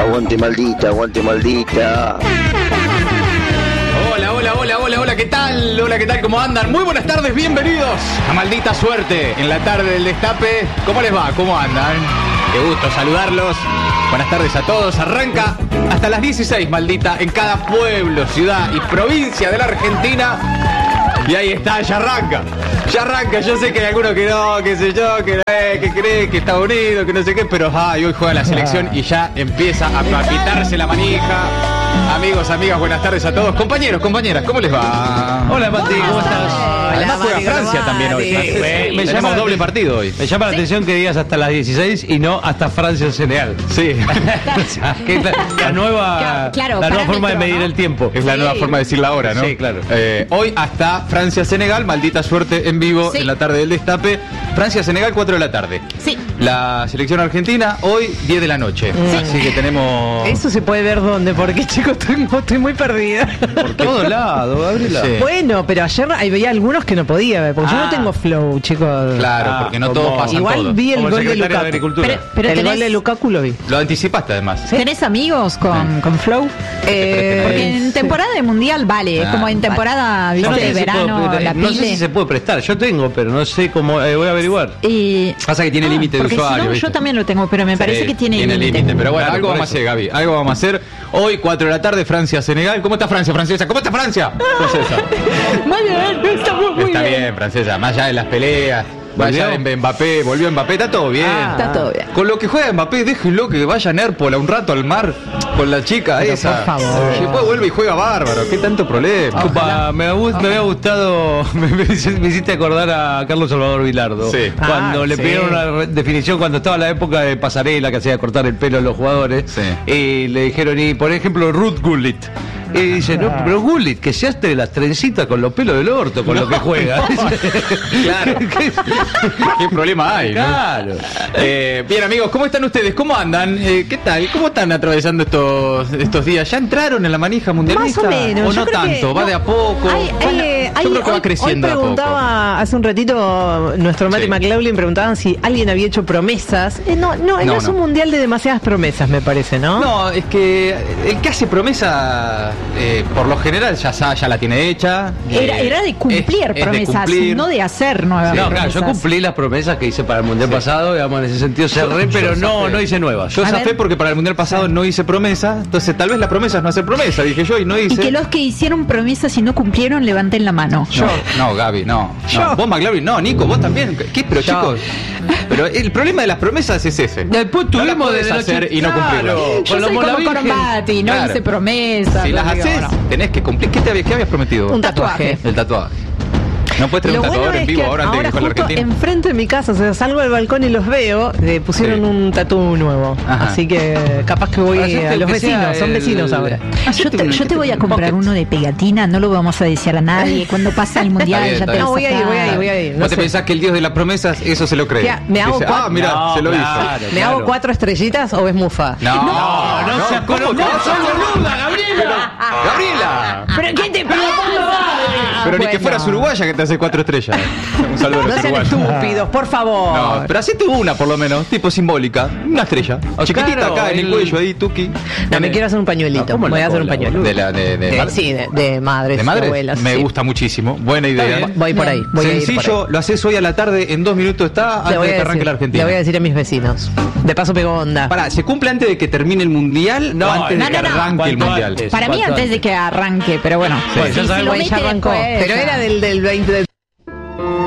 Aguante maldita, aguante maldita. Hola, ¿qué tal? Hola, ¿qué tal? ¿Cómo andan? Muy buenas tardes, bienvenidos a Maldita Suerte en la tarde del Destape. ¿Cómo les va? ¿Cómo andan? Qué gusto saludarlos. Buenas tardes a todos. Arranca hasta las 16, maldita, en cada pueblo, ciudad y provincia de la Argentina. Y ahí está, ya arranca. Yo sé que hay algunos que no, qué sé yo, que cree que Estados Unidos, que no sé qué, pero hoy juega la selección y ya empieza a palpitarse la manija. Amigos, amigas, buenas tardes a todos. Compañeros, compañeras, ¿cómo les va? Hola, Mati, ¿cómo estás? Además juega Francia también hoy. Me llama doble partido hoy. Me llama la atención que digas hasta las 16 y no hasta Francia-Senegal. Sí. La nueva forma de medir el tiempo. Es la nueva forma de decir la hora, ¿no? Sí, claro. Hoy hasta Francia-Senegal, Maldita Suerte en vivo en la tarde del Destape. Francia-Senegal, 4 de la tarde. Sí. La selección argentina, hoy 10 de la noche. Así que tenemos... Eso se puede ver dónde, porque chicos, estoy muy perdida. Por todos lados, Gabriela. Sí. Bueno, pero ayer veía algunos que no podía ver, porque yo no tengo flow, chicos. Claro, porque no todos pasan igual todos. vi el Como gol de secretario Lukaku. de Agricultura. Pero el gol de Lukaku lo vi. Lo anticipaste además. ¿Tenés amigos con flow? Porque en temporada de mundial vale, es como en temporada, Yo no viste, sé de si verano, puedo- la no sé pile. si se puede prestar. Yo tengo, pero no sé cómo. Voy a averiguar. Y... Pasa que tiene límite de porque usuario, si no, ¿viste? yo también lo tengo, pero me parece que tiene límite. Pero bueno, Claro, algo por vamos a eso. hacer, Gaby. Algo vamos a hacer. Hoy, 4 de la tarde, Francia-Senegal. ¿Cómo está Francia, francesa? ¿Cómo está Francia? Francesa. Muy bien, estamos muy Está bien. bien, francesa. Más allá de las peleas. Más allá de Mbappé. Volvió Mbappé. Está todo bien. Está todo bien. Con lo que juega Mbappé, déjenlo que vaya a Nérpola un rato al mar con la chica Pero esa. por favor. Y después vuelve y juega bárbaro. ¿Qué tanto problema? Me había gustado, me hiciste acordar a Carlos Salvador Vilardo. Sí. Cuando le sí. pidieron una definición, cuando estaba la época de pasarela que hacía cortar el pelo a los jugadores, Sí. y le dijeron, y por ejemplo, Ruth Gullit. Y dice, no, pero Gullit, que se hace las trencitas con los pelos del orto, con lo que juega. Claro. ¿Qué problema hay, no? Claro. Bien, amigos, ¿cómo están ustedes? ¿Cómo andan? ¿Qué tal? ¿Cómo están atravesando estos días? ¿Ya entraron en la manija mundialista? Más o menos. ¿O yo no creo tanto? que, ¿Va de a poco? Yo creo que va creciendo hoy de a poco. preguntaba hace un ratito nuestro Mati Sí. McLaughlin, preguntaban si alguien había hecho promesas. No es no. un mundial de demasiadas promesas, me parece, ¿no? No, es que el que hace promesa, por lo general, ya la tiene hecha. Era de cumplir es de promesas, cumplir. no de hacer nuevas No, promesas. claro, yo cumplí las promesas que hice para el mundial pasado, digamos, en ese sentido cerré, pero no hice nuevas. Yo A zafé ver. porque para el mundial pasado no hice promesa, entonces tal vez la promesa es no hacer promesa, dije yo, y no Y hice. que los que hicieron promesas y no cumplieron, levanten la mano. No, Gaby, no. Vos, McLaren, no, Nico, vos también. ¿Qué? Pero chicos, pero el problema de las promesas es ese. Después No la tuvimos podés de hacer y no cumplirla. Yo Con soy como Virgen. Corbati, no Claro. hice promesas. Si las no digo, haces, no. tenés que cumplir. ¿Qué habías prometido? Un tatuaje. El tatuaje. No puedes tener Lo un bueno tatuador en es vivo que ahora antes de ahora con la justo Argentina. enfrente de mi casa, o sea, salgo al balcón y los veo, pusieron Sí. un tatú nuevo. Ajá. Así que capaz que voy Hacete a los aunque sea vecinos, son vecinos ahora. Yo te voy a comprar uno de pegatina, no lo vamos a desear a nadie. Cuando pasa el mundial Está bien, ya está te bien. lo No, voy a ir. No ¿Vos te sé. pensás que el dios de las promesas eso se lo cree? Ya, me hago Dice, cuatro- mira, No, se lo claro. hizo. ¿Me hago 4 estrellitas o es mufa? No, seas ¿cómo? boluda, Gabriela. ¿Pero qué te pasa? Pero ni que fueras uruguaya que te hace 4 estrellas. Un saludo a No los sean uruguayos. estúpidos, por favor. No, pero hacete una por lo menos, tipo simbólica. Una estrella. Chiquitita Claro, acá en el cuello ahí, tuki. No, me quiero hacer un pañuelito. ¿cómo en Voy la a hacer un cola, pañuelo. De la Sí, de madres, ¿De madre? abuelas. Me sí. gusta muchísimo. Buena idea. bien. Voy por ahí. Voy a ir por Sencillo, ahí. lo haces hoy a la tarde, en 2 minutos está, Le antes voy de a que arranque decir- la Argentina. Le voy a decir a mis vecinos. De paso pegó onda. Pará, ¿se cumple antes de que termine el mundial No, o antes no, de que no, no. arranque el ¿Cuánto mundial? antes? Para mí ¿Cuánto antes de que arranque, pero bueno. Sí. Bueno, ya Si sabemos, lo Güey, ya mete arrancó. después, Pero ya. era del